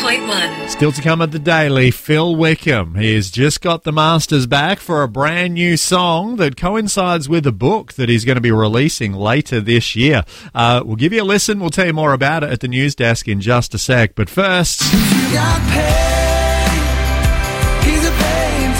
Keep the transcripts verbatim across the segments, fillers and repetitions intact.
point one. Still to come at the Daily, Phil Wickham. He has just got the masters back for a brand new song that coincides with a book that he's going to be releasing later this year. Uh, we'll give you a listen. We'll tell you more about it at the news desk in just a sec. But first... You got pain. He's a pain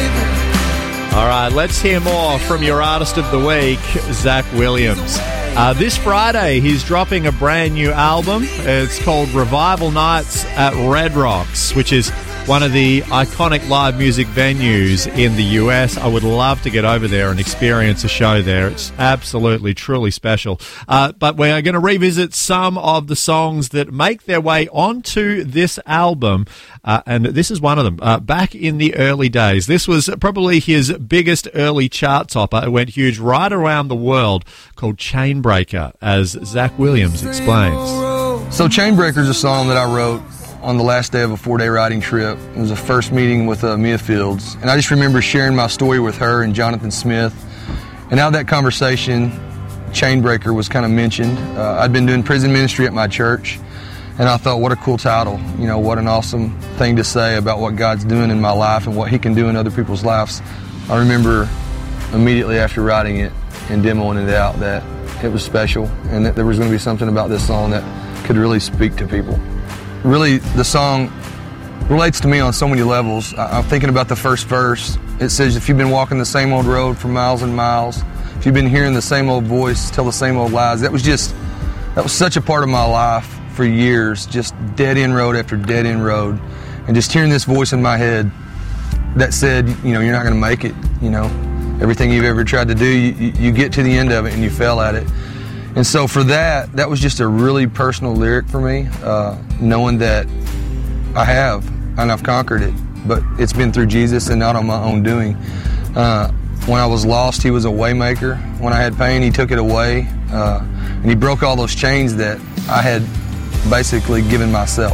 taker. All right, let's hear more from your artist of the week, Zach Williams. Uh, this Friday, he's dropping a brand new album. It's called Revival Nights at Red Rocks, which is one of the iconic live music venues in the U S. I would love to get over there and experience a show there. It's absolutely, truly special. Uh, but we're going to revisit some of the songs that make their way onto this album, uh, and this is one of them. Uh, back in the early days, this was probably his biggest early chart topper. It went huge right around the world, called Chainbreaker, as Zach Williams explains. So Chainbreaker is a song that I wrote on the last day of a four-day riding trip. It was a first meeting with uh, Mia Fields, and I just remember sharing my story with her and Jonathan Smith, and out of that conversation, Chainbreaker was kind of mentioned. Uh, I'd been doing prison ministry at my church, and I thought, what a cool title, you know, what an awesome thing to say about what God's doing in my life and what He can do in other people's lives. I remember immediately after writing it and demoing it out that it was special and that there was going to be something about this song that could really speak to people. Really, the song relates to me on so many levels. I'm thinking about the first verse. It says, if you've been walking the same old road for miles and miles, if you've been hearing the same old voice tell the same old lies, that was just, that was such a part of my life for years, just dead-end road after dead-end road. And just hearing this voice in my head that said, you know, you're not going to make it, you know. Everything you've ever tried to do, you, you get to the end of it and you fail at it. And so for that, that was just a really personal lyric for me, uh, knowing that I have, and I've conquered it, but it's been through Jesus and not on my own doing. Uh, when I was lost, He was a way maker. When I had pain, He took it away, uh, and He broke all those chains that I had basically given myself.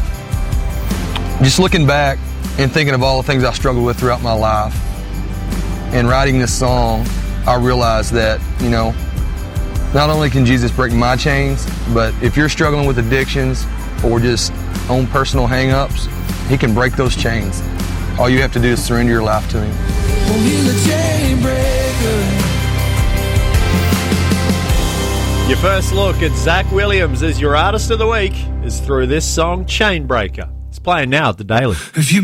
Just looking back and thinking of all the things I struggled with throughout my life, and writing this song, I realized that, you know, not only can Jesus break my chains, but if you're struggling with addictions or just own personal hang-ups, He can break those chains. All you have to do is surrender your life to Him. Well, He's a chain breaker. Your first look at Zach Williams as your artist of the week is through this song, Chainbreaker. It's playing now at the Daily. If you